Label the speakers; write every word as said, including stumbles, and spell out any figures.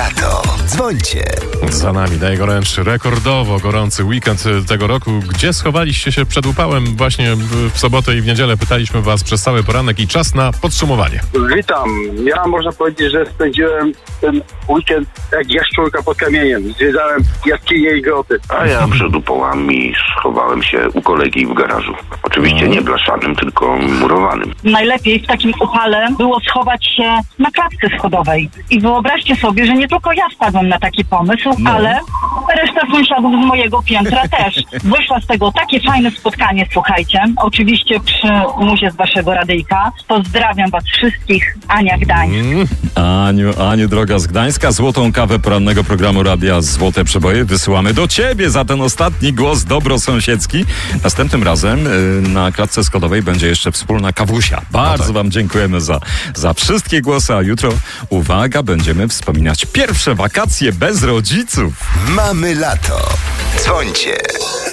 Speaker 1: lato. Dzwońcie.
Speaker 2: Za nami najgorętszy, rekordowo gorący weekend tego roku. Gdzie schowaliście się przed upałem? Właśnie w sobotę i w niedzielę pytaliśmy was przez cały poranek i czas na podsumowanie.
Speaker 3: Witam. Ja można powiedzieć, że spędziłem ten weekend jak jaszczurka pod kamieniem. Zwiedzałem jaskinie i groty.
Speaker 4: A ja przed upałami schowałem się u kolegi w garażu. Oczywiście nie blaszanym, tylko murowanym.
Speaker 5: Najlepiej w takim upale było schować się na klatce schodowej. I wyobraźcie sobie, że nie tylko ja wpadłam na taki pomysł, no. ale reszta sąsiadów z mojego piętra też. Wyszło z tego takie fajne spotkanie, słuchajcie. Oczywiście przy muzie z waszego radyjka. Pozdrawiam was wszystkich. Ania Gdańsk.
Speaker 6: Mm. Aniu, Aniu droga z Gdańska, złotą kawę porannego programu Radia Złote Przeboje wysyłamy do ciebie za ten ostatni głos dobrosąsiedzki. Następnym razem y, na klatce schodowej będzie jeszcze wspólna kawusia. Bardzo no tak. wam dziękujemy za, za wszystkie głosy, a jutro, uwaga, będziemy wspominać pierwsze wakacje bez rodziców.
Speaker 1: Mamy lato. Dzwońcie.